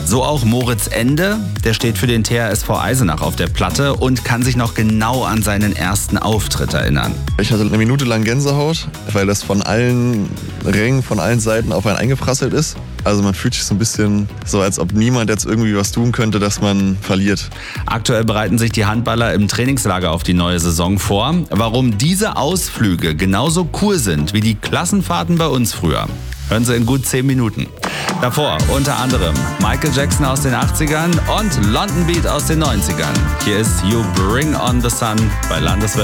So auch Moritz Ende, der steht für den THSV Eisenach auf der Platte und kann sich noch genau an seinen ersten Auftritt erinnern. Ich hatte eine Minute lang Gänsehaut, weil das von allen Rängen, von allen Seiten auf einen eingeprasselt ist. Also man fühlt sich so ein bisschen so, als ob niemand jetzt irgendwie was tun könnte, dass man verliert. Aktuell bereiten sich die Handballer im Trainingslager auf die neue Saison vor. Warum diese Ausflüge genauso cool sind wie die Klassenfahrten bei uns früher, hören Sie in gut 10 Minuten. Davor unter anderem Michael Jackson aus den 80ern und London Beat aus den 90ern. Hier ist You Bring on the Sun bei Landeswelle.